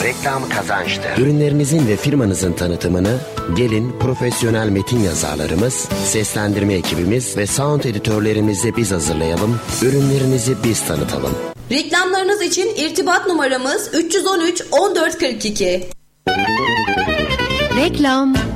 Reklam kazançtır. Ürünlerinizin ve firmanızın tanıtımını gelin profesyonel metin yazarlarımız, seslendirme ekibimiz ve sound editörlerimizle biz hazırlayalım. Ürünlerinizi biz tanıtalım. Reklamlarınız için irtibat numaramız 313 1442. Reklam